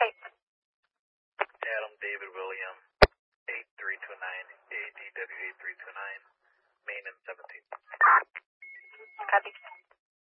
Adam David William, 8329, ADW 8329, main and 17. Copy.